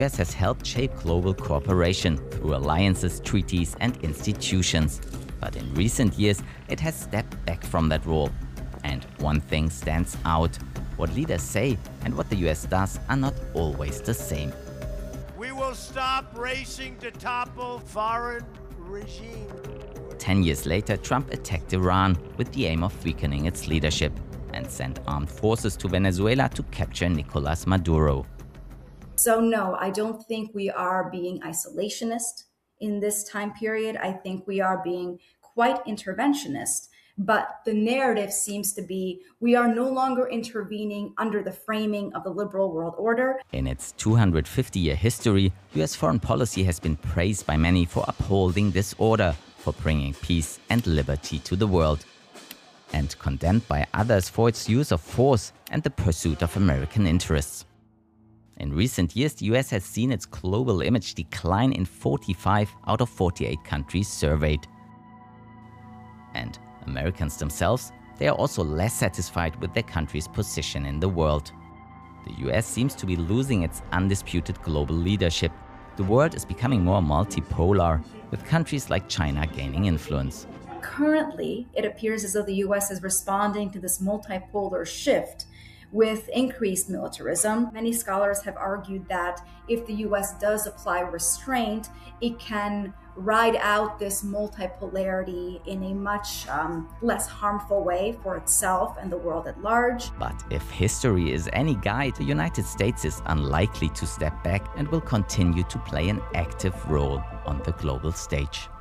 US has helped shape global cooperation through alliances, treaties, and institutions. But in recent years, it has stepped back from that role. And one thing stands out. What leaders say and what the US does are not always the same. We will stop racing to topple foreign regimes. 10 years later, Trump attacked Iran with the aim of weakening its leadership and sent armed forces to Venezuela to capture Nicolas Maduro. So no, I don't think we are being isolationist in this time period. I think we are being quite interventionist. But the narrative seems to be we are no longer intervening under the framing of the liberal world order. In its 250-year history, US foreign policy has been praised by many for upholding this order, for bringing peace and liberty to the world, and condemned by others for its use of force and the pursuit of American interests. In recent years, the US has seen its global image decline in 45 out of 48 countries surveyed. And Americans themselves, they are also less satisfied with their country's position in the world. The US seems to be losing its undisputed global leadership. The world is becoming more multipolar, with countries like China gaining influence. Currently, it appears as though the US is responding to this multipolar shift with increased militarism. Many scholars have argued that if the US does apply restraint, it can ride out this multipolarity in a much less harmful way for itself and the world at large. But if history is any guide, the United States is unlikely to step back and will continue to play an active role on the global stage.